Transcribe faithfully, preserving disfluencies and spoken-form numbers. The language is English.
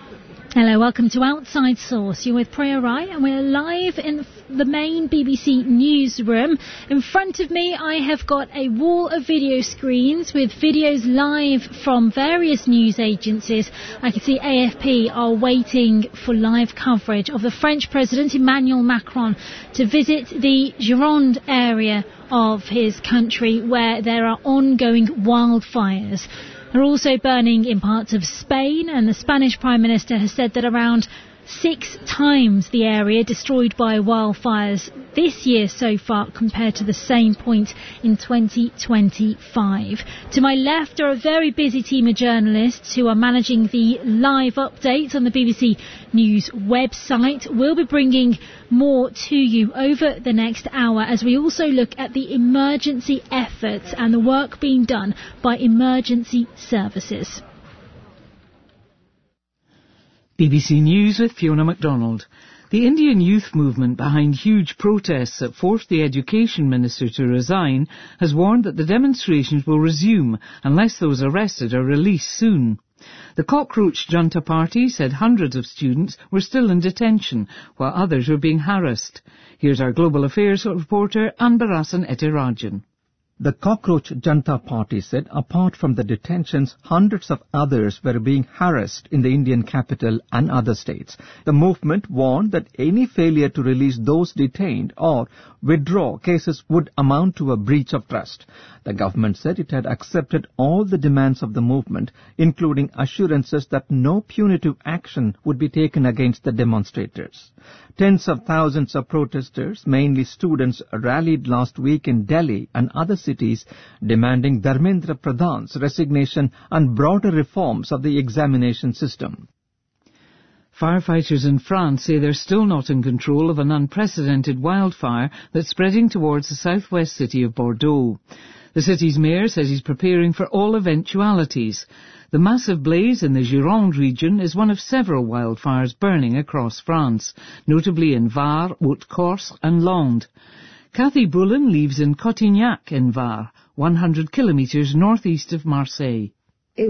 Hello, welcome to Outside Source. You're with Priya Rai and we're live in the main B B C newsroom. In front of me I have got a wall of video screens with videos live from various news agencies. I can see A F P are waiting for live coverage of the French President Emmanuel Macron to visit the Gironde area of his country where there are ongoing wildfires. Are also burning in parts of Spain, and the Spanish Prime Minister has said that around six times the area destroyed by wildfires this year so far compared to the same point in twenty twenty-five. To my left are a very busy team of journalists who are managing the live updates on the B B C News website. We'll be bringing more to you over the next hour as we also look at the emergency efforts and the work being done by emergency services. B B C News with Fiona MacDonald. The Indian youth movement behind huge protests that forced the Education Minister to resign has warned that the demonstrations will resume unless those arrested are released soon. The Cockroach Junta Party said hundreds of students were still in detention while others were being harassed. Here's our Global Affairs reporter Anbarasan Etirajan. The Cockroach Junta Party said apart from the detentions, hundreds of others were being harassed in the Indian capital and other states. The movement warned that any failure to release those detained or withdraw cases would amount to a breach of trust. The government said it had accepted all the demands of the movement, including assurances that no punitive action would be taken against the demonstrators. Tens of thousands of protesters, mainly students, rallied last week in Delhi and other cities demanding Dharmendra Pradhan's resignation and broader reforms of the examination system. Firefighters in France say they're still not in control of an unprecedented wildfire that's spreading towards the southwest city of Bordeaux. The city's mayor says he's preparing for all eventualities. The massive blaze in the Gironde region is one of several wildfires burning across France, notably in Var, Haute-Corse and Landes. Cathy Bullen lives in Cotignac in Var, one hundred kilometres northeast of Marseille.